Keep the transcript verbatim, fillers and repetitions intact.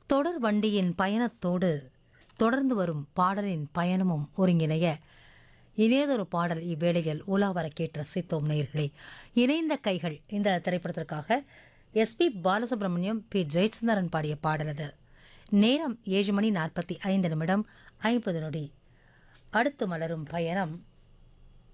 தொடர் வண்டியின் பயணத்தோடு தொடர்ந்து வரும் பாடலின் பயணமும் ஒருங்கிணைய இணையதொரு பாடல் இவ்வேளையில் உலாவர கேட்டு ரசித்தோம் நேயர்களே. இணைந்த கைகள் இந்த திரைப்படத்திற்காக எஸ்பி பாலசுப்ரமணியம், பி ஜெயச்சந்திரன் பாடிய பாடல் அது. நேரம் ஏழு மணி நாற்பத்தி ஐந்து நிமிடம் ஐம்பது நொடி. அடுத்து மலரும் பயணம்